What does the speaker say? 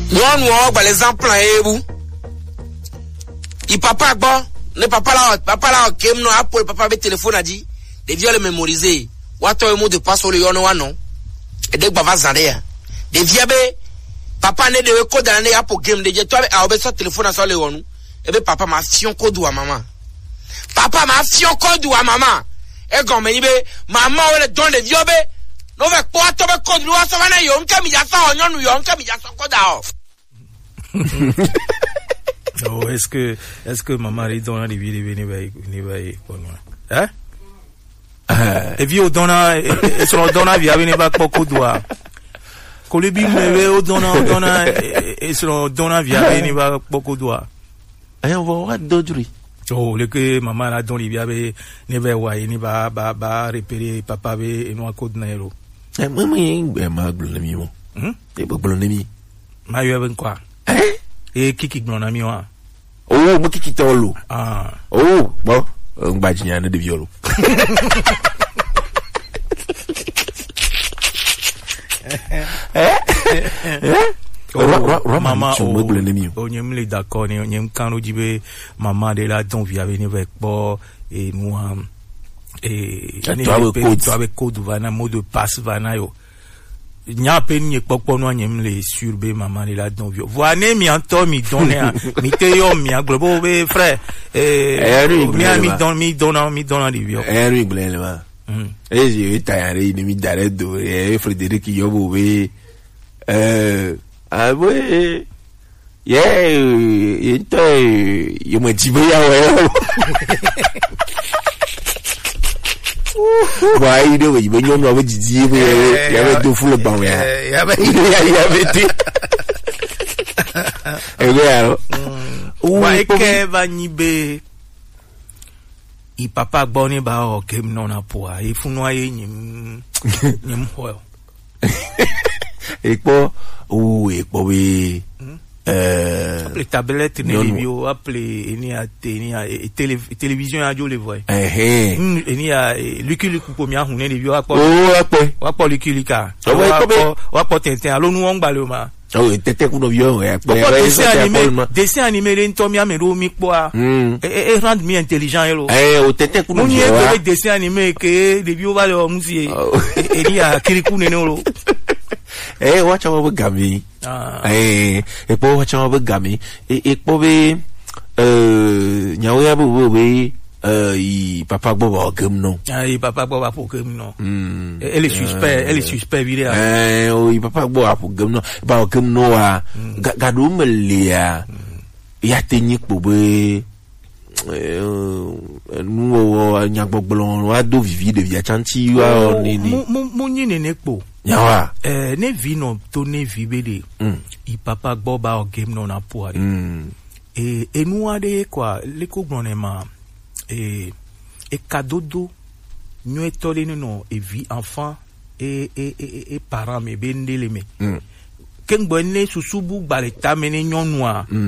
Moi, par exemple, il papa bon, ne papa là, qui me n'a pas le papa avec téléphone a dit, des viols mémorisés. What a mot de passe sur le yono non? Et dès que papa s'en est, des viabe, papa ne de code d'année à pour game, des toi a obéi son téléphone à sur le yono. Et bien papa m'a fion code ou à maman. Papa m'a fion code ou à maman. Et quand me dit, maman, on est dans les viabe. Non, mais quoi, tu veux code, l'oie, ça va n'a yon, comme il y a ça, on y a comme il y a son code à Oh, est-ce que maman est dans la vie de venir pour moi? Hein? Et puis, au donna, et sur le donna, via venir pas beaucoup d'oie. Colibi, mais au donna, et sur le donna, via venir pas beaucoup d'oie. Eh, on va voir d'autres. Oh, le que maman a donné, via ne va voir, ne va repérer papa et nous à code nairo. Eh, moi, ma blonde, et blonde, ma eu quoi? Eh? Et qui blonde, moi? Oh, moi qui t'en Ah. Oh, bon, on va dire de violo. Maman, on y est d'accord, on y est quand on dit maman de la don via venir avec bon et nous et toi avec code vana mot de passe vana yo. Nya peine ni pokpo no anyem le surbe maman de la don vio. Voine mi anto mi donner mi te yo mi aglobo be frère mi donna di vio. Henry Blelma. Eh je tayari ni mi dare do Frédéric Yobo be ah ouais yo me tibo ya we. Why do we when you know what you have to full of bang? Yeah, why Kevin be I papa boni ba o kem non a poa e funoye nyim ho e po we appelé tablette ne livio appelé télévision radio le voix ni a Lucky pomia hu ne livio apo Lucky lika apo tenten alo nu on gbale ma tete ku no vio dessin animé le ntomia me ro mi po a et rendre mi intelligent elo o tete ku no vio ni dessin animé que livio va le musie et ni a kiriku ne no wacha wa gami e po wacha wa gami e po be nyawo ya bo be i papa gbo ba gem no i papa gbo ba po gem no elle est suspect vire i papa gbo ba po gem no ba gem no a gadu melia ya tenyi po be nous nyagbogbon wa do vivi de via chanti wa ni mo nyine ne po yawa ne vi no to ne vi bede I papa gbo ba o game no na po ari et nous ade quoi le ko gronema et kadodo nous etole no e vi enfant et parents me bendele me kengbo ne susubu baleta mene nyonwa